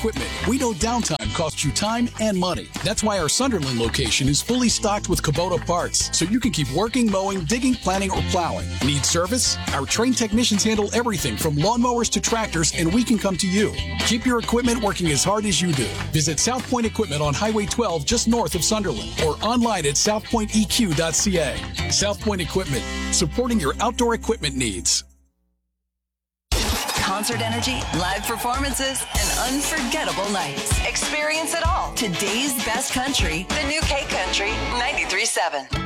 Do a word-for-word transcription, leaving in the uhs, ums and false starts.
Equipment, we know downtime costs you time and money. That's why our Sunderland location is fully stocked with Kubota parts, so you can keep working, mowing, digging, planting, or plowing. Need service? Our trained technicians handle everything from lawnmowers to tractors, and we can come to you. Keep your equipment working as hard as you do. Visit South Point Equipment on Highway twelve just north of Sunderland, or online at south point e q dot c a. South Point Equipment, supporting your outdoor equipment needs. Concert energy, live performances, and unforgettable nights. Experience it all. Today's best country, the new K Country ninety-three point seven.